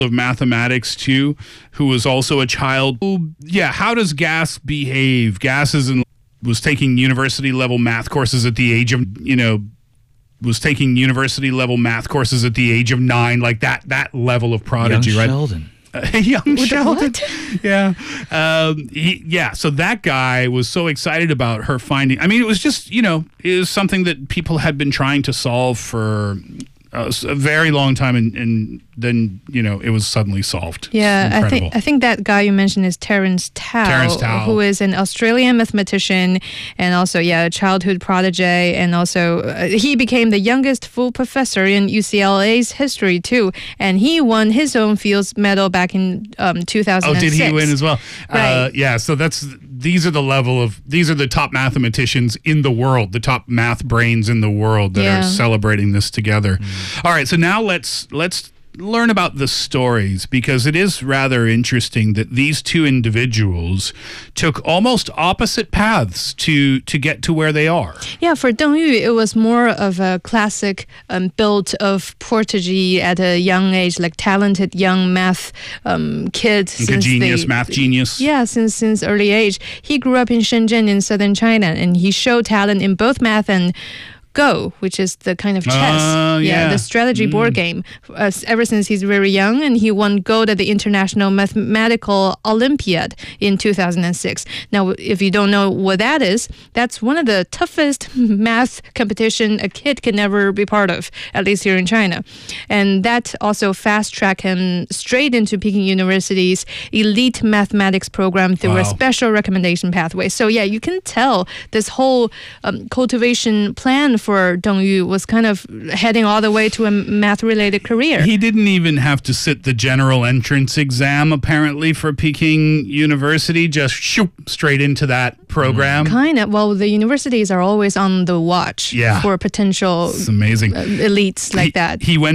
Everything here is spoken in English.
of mathematics too, who was also a child. Yeah, how does Gass behave? Gass was taking university level math courses at the age of, was taking university level math courses at the age of 9, like that level of prodigy, Young right? Sheldon. Young Sheldon. What? Yeah. So that guy was so excited about her finding. I mean, it was just, it was something that people had been trying to solve for a very long time, and then it was suddenly solved. Yeah, Incredible. I think that guy you mentioned is Terence Tao, Terence Tao. who is an Australian mathematician and also a childhood prodigy, and also he became the youngest full professor in UCLA's history too, and he won his own Fields Medal back in 2006. Oh, did he win as well? Right. Yeah. So these are the top mathematicians in the world, the top math brains in the world that are celebrating this together. All right. So now let's learn about the stories, because it is rather interesting that these two individuals took almost opposite paths to get to where they are. Yeah, for Deng Yu, it was more of a classic build of prodigy at a young age, like talented young math kid. Math genius. Yeah, since early age. He grew up in Shenzhen in southern China, and he showed talent in both math and Go, which is the kind of chess, the strategy board game, ever since he's very young, and he won gold at the International Mathematical Olympiad in 2006. Now, if you don't know what that is, that's one of the toughest math competition a kid can ever be part of, at least here in China. And that also fast-tracked him straight into Peking University's elite mathematics program through a special recommendation pathway. So yeah, you can tell this whole cultivation plan for Deng Yu was kind of heading all the way to a math-related career. He didn't even have to sit the general entrance exam, apparently, for Peking University. Just straight into that program. Kind of. Well, the universities are always on the watch for potential it's amazing. Elites like that. He went